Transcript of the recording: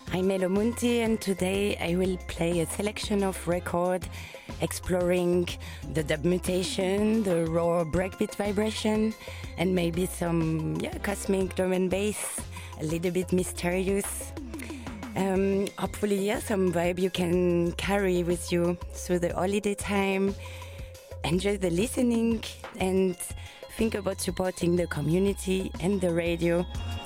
I'm Melo Munti, and today I will play a selection of records exploring the dub mutation, the raw breakbeat vibration, and maybe some cosmic drum and bass, a little bit mysterious. Hopefully, some vibe you can carry with you through the holiday time. Enjoy the listening and think about supporting the community and the radio.